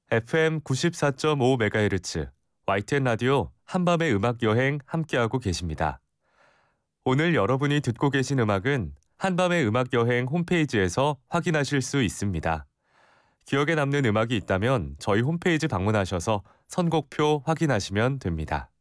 FM 94.5MHz YTN 라디오 한밤의 음악 여행 함께하고 계십니다. 오늘 여러분이 듣고 계신 음악은 한밤의 음악 여행 홈페이지에서 확인하실 수 있습니다. 기억에 남는 음악이 있다면 저희 홈페이지 방문하셔서 선곡표 확인하시면 됩니다.